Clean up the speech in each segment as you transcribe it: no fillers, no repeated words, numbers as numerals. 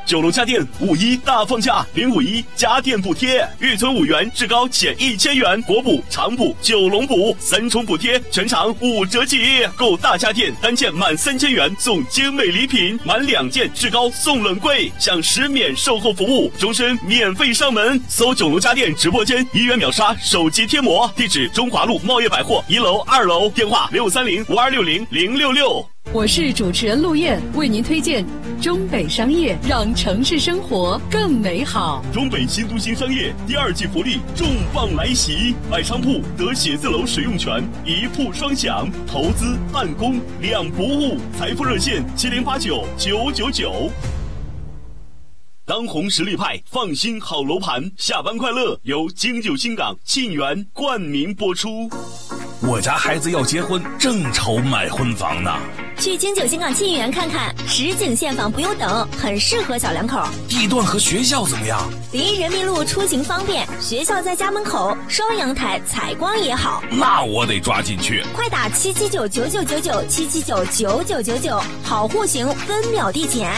九龙家电5·1大放价，051家电补贴，预存5元，至高减1000元，国补、长补、九龙补3重补贴，全场5折起。购大家电单件满3000元送精美礼品，满2件至高送冷柜，享10免售后服务，终身免费上门。搜九龙家电直播间，1元秒杀手机贴膜，地址中华路茂业百货1楼、2楼，电话63052600066。 我是主持人陆燕，为您推荐中北商业，让城市生活更美好。 中北新都心商业第2季福利重磅来袭，买商铺得写字楼使用权，1铺双享，投资办公2不误。财富热线70899999。当红实力派，放心好楼盘，下班快乐由京九新港沁园冠名播出。 我家孩子要结婚，正愁买婚房呢。 去京九新港沁园看看，实景现房不用等，很适合小两口。 地段和学校怎么样？ 离人民路出行方便，学校在家门口，双阳台，采光也好。 那我得抓紧去。 快打7799999，7799999，好户型，分秒递减。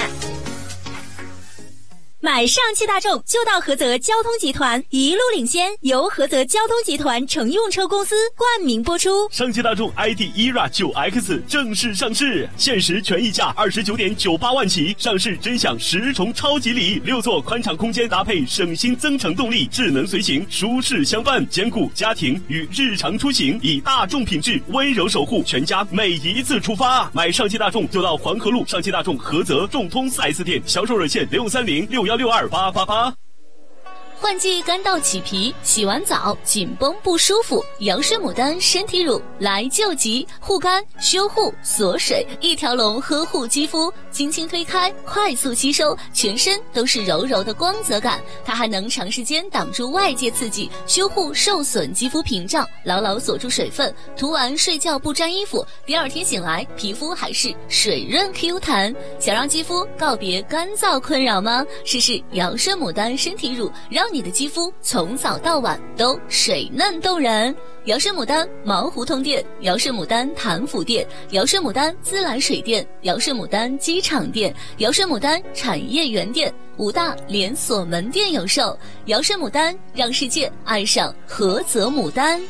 买上汽大众就到菏泽交通集团，一路领先，由菏泽交通集团乘用车公司冠名播出。 上汽大众 ID ERA 9X 正式上市，限时权益价29.98万起，上市真享10重超级礼，6座宽敞空间搭配省心增程动力，智能随行，舒适相伴，兼顾家庭与日常出行，以大众品质温柔守护全家每一次出发。买上汽大众就到黄河路上汽大众菏泽众通 4S 店，销售热线63061628888。 换季干燥起皮，洗完澡紧绷不舒服，瑶诗牡丹身体乳来救急，护肝修护锁水，一条龙呵护肌肤，轻轻推开，快速吸收，全身都是柔柔的光泽感。它还能长时间挡住外界刺激，修护受损肌肤屏障，牢牢锁住水分，涂完睡觉不沾衣服，第2天醒来皮肤还是水润 Q 弹。想让肌肤告别干燥困扰吗？试试瑶诗牡丹身体乳，让你的肌肤从早到晚都水嫩动人。瑶诗牡丹毛胡同店，瑶诗牡丹潭府店，瑶诗牡丹自来水店，瑶诗牡丹机场店，瑶诗牡丹产业园店，5大连锁门店有售。瑶诗牡丹，让世界爱上菏泽牡丹。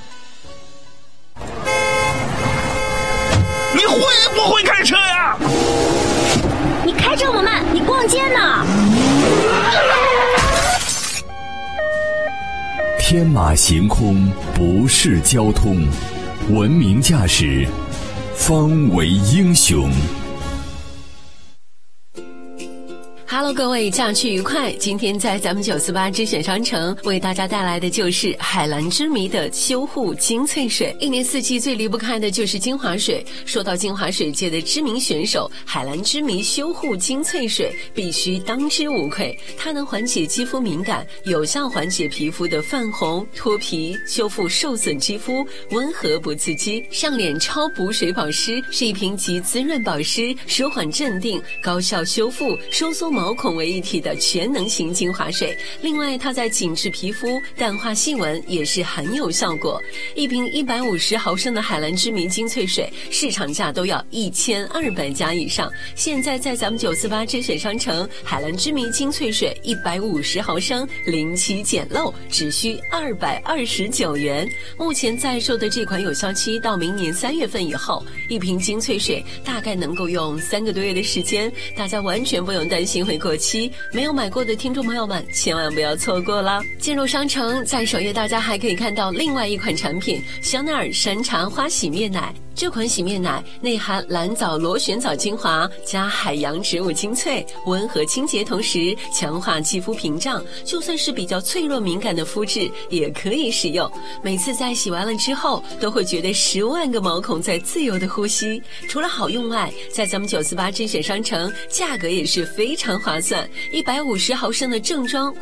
你会不会开车呀？ 你开这么慢，你逛街呢？ 天马行空不是交通，文明驾驶方为英雄。 Hello， 各位，假期愉快！今天在咱们948之选商城为大家带来的就是海蓝之谜的修护精粹水。一年四季最离不开的就是精华水。说到精华水界的知名选手，海蓝之谜修护精粹水必须当之无愧。它能缓解肌肤敏感，有效缓解皮肤的泛红、脱皮，修复受损肌肤，温和不刺激。上脸超补水保湿是一瓶集滋润保湿、舒缓镇定、高效修复、收缩毛孔为一体的全能型精华水。另外，它在紧致皮肤、淡化细纹也是很有效果。一瓶150毫升的海蓝之谜精粹水，市场价都要1200加以上。现在在咱们948之选商城，海蓝之谜精粹水150毫升零起捡漏，只需229元。目前在售的这款有效期到明年3月份以后，一瓶精粹水大概能够用3个多月的时间，大家完全不用担心会过期。没有买过的听众朋友们千万不要错过了。进入商城，在首页大家还可以看到另外一款产品香奈儿山茶花洗面奶。这款洗面奶内含蓝藻螺旋藻精华加海洋植物精粹，温和清洁，同时强化肌肤屏障，就算是比较脆弱敏感的肤质也可以使用。每次在洗完了之后都会觉得10万个毛孔在自由的呼吸。除了好用外，在咱们948甄选商城价格也是非常划算，150毫升的正装